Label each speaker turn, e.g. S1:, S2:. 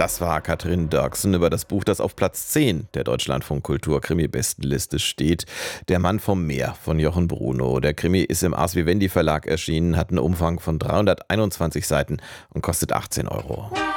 S1: Das war Katrin Dörksen über das Buch, das auf Platz 10 der Deutschlandfunk Kultur Krimi-Bestenliste steht. Der Mann vom Meer von Jochen Bruno. Der Krimi ist im Ars Vivendi Verlag erschienen, hat einen Umfang von 321 Seiten und kostet 18 Euro.